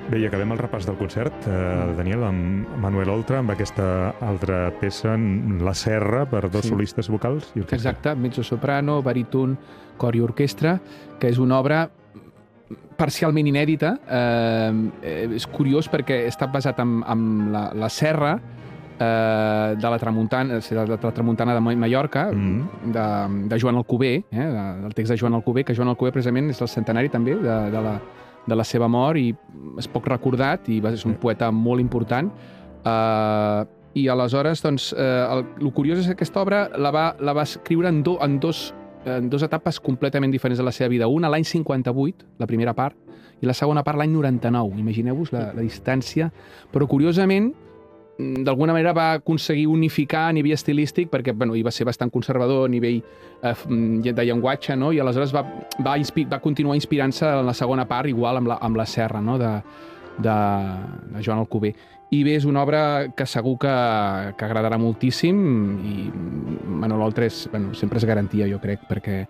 Bé, i acabem el repàs del concert, Daniel, amb Manuel Oltra, amb aquesta altra peça, La Serra, per dos solistes vocals i orquestra. Exacte, mezzo-soprano, baríton, cor i orquestra, que és una obra parcialment inèdita. És curiós perquè està basat en la Serra de la Tramuntana, de Mallorca, de Joan Alcover, el text de Joan Alcover, que Joan Alcover precisament és el centenari també de la seva mort i és poc recordat i és un poeta molt important. I aleshores, doncs, el curiós és que aquesta obra la va escriure en dos etapes completament diferents de la seva vida. Una l'any 58, la primera part, i la segona part l'any 99. Imagineu-vos la distància. Però, curiosament, d'alguna manera va aconseguir unificar a nivell estilístic, perquè ell va ser bastant conservador a nivell de llenguatge, no? I aleshores va continuar inspirant-se en la segona part, igual amb la Serra, no? de Joan Alcover. I bé, és una obra que segur que agradarà moltíssim i Manuel Oltra sempre és garantia, jo crec, perquè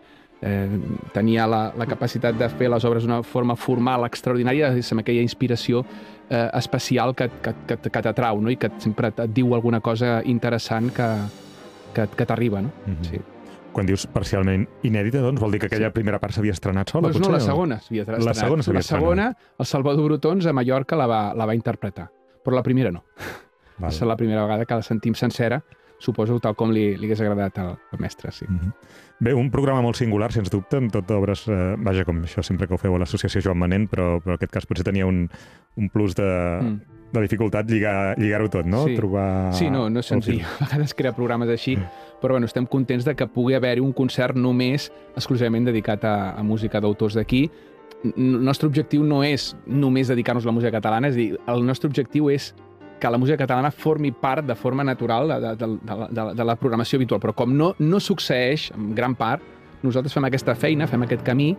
tenia la capacitat de fer les obres d'una forma formal extraordinària, amb aquella inspiració especial que t'atrau, no? I que sempre et diu alguna cosa interessant que t'arriba, no? Sí. Quan dius parcialment inèdita, doncs vol dir que aquella primera part s'havia estrenat sola, potser? No, la segona s'havia estrenat. La segona, el Salvador Brotons a Mallorca la va interpretar, però la primera no. Va ser la primera vegada que la sentim sencera, suposo tal com li hagués agradat al mestre, sí. Bé, un programa molt singular, sens dubte, amb tot obres, vaja, com això sempre que ho feu a l'Associació Joan Manent, però en aquest cas potser tenia un plus de dificultat lligar-ho tot, no? Sí, no és senzill. A vegades crea programes així, però estem contents de que pugui haver-hi un concert només exclusivament dedicat a música d'autors d'aquí. El nostre objectiu no és només dedicar-nos a la música catalana, és a dir, el nostre objectiu és que la música catalana formi part de forma natural de la programació habitual, però com no succeeix, en gran part, nosaltres fem aquesta feina, fem aquest camí,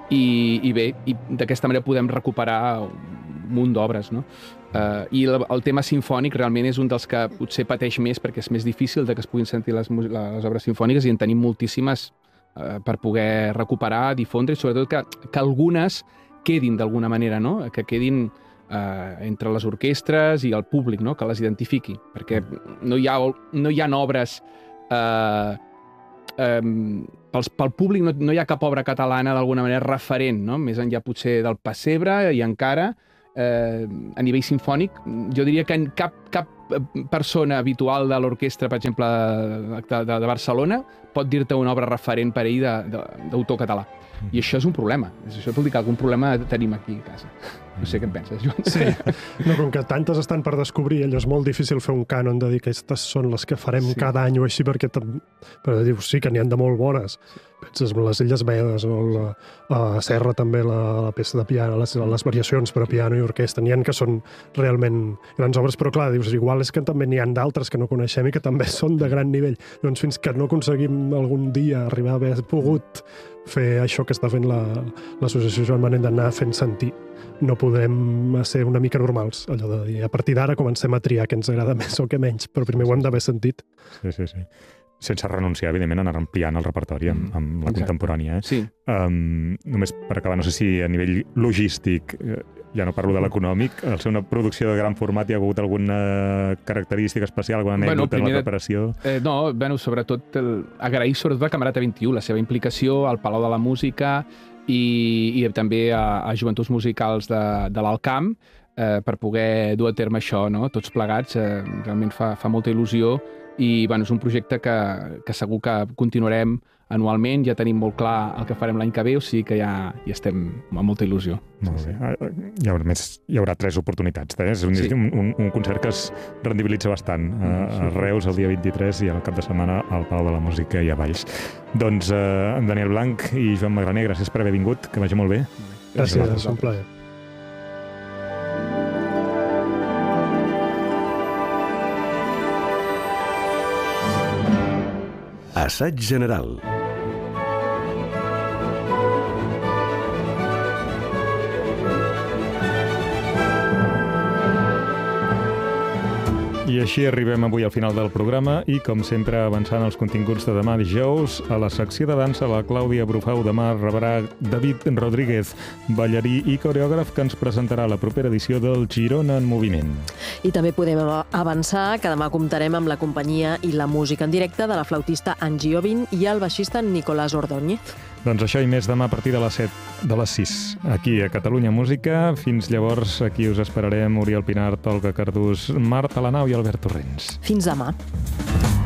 i bé, d'aquesta manera podem recuperar un munt d'obres, no? I el tema sinfònic realment és un dels que potser pateix més, perquè és més difícil que es puguin sentir les obres sinfòniques, i en tenim moltíssimes per poder recuperar, difondre, i sobretot que algunes quedin d'alguna manera, no? Que quedin entre les orquestres i el públic, no? Que les identifiqui, perquè no hi ha obres pel públic, no hi ha cap obra catalana d'alguna manera referent, no? Més enllà potser del Pessebre, i encara a nivell sinfònic jo diria que cap persona habitual de l'orquestra, per exemple de Barcelona, pot dir-te una obra referent per ell d'autor català. I això és un problema. Això vol dir que algun problema tenim aquí a casa. No sé què en penses, Joan. Sí, no, com que tantes estan per descobrir, allò és molt difícil fer un cànon de dir que aquestes són les que farem cada any o així, perquè però dius, sí, que n'hi ha de molt bones. Penses en les Illes Medes o la Serra també, la peça de piano, les variacions per a piano i orquestra. N'hi ha que són realment grans obres, però clar, dius, igual és que també n'hi ha d'altres que no coneixem i que també són de gran nivell. Llavors, fins que no aconseguim algun dia arribar a haver pogut fer això que està fent l'Associació Joan Manent, d'anar fent sentir, no podrem ser una mica normals, allò de dir, a partir d'ara comencem a triar què ens agrada més o què menys, però primer ho hem d'haver sentit. Sí. Sense renunciar, evidentment, a anar ampliant el repertori amb la contemporània. Sí. Només per acabar, no sé si a nivell logístic, ja no parlo de l'econòmic, al ser una producció de gran format hi ha hagut alguna característica especial, alguna anècdota en la preparació? Sobretot agrair sobretot a Camerata 21, la seva implicació al Palau de la Música i també a Joventuts Musicals de l'Alcamp per poder dur a terme això, no? Tots plegats, realment fa molta il·lusió. I és un projecte que segur que continuarem anualment, ja tenim molt clar el que farem l'any que ve, o sigui que ja estem amb molta il·lusió. Molt bé. Hi haurà 3 oportunitats. És un concert que es rendibilitza bastant a Reus el dia 23 i al cap de setmana al Palau de la Música i a Valls. Doncs en Daniel Blanc i Joan Magraner, gràcies per haver vingut, que vagi molt bé. Gràcies, és un plaer. Assaig general. I així arribem avui al final del programa i, com sempre, avançant els continguts de demà dijous, a la secció de dansa la Clàudia Brufau demà rebrà David Rodríguez, ballarí i coreògraf, que ens presentarà la propera edició del Girona en Moviment. I també podem avançar que demà comptarem amb la companyia i la música en directe de la flautista Angie Ovin i el baixista Nicolás Ordóñez. Doncs això i més demà a partir de les 6, aquí a Catalunya Música. Fins llavors, aquí us esperarem Oriol Pinart, Olga Cardús, Marta Lanau i Albert Torrents. Fins demà.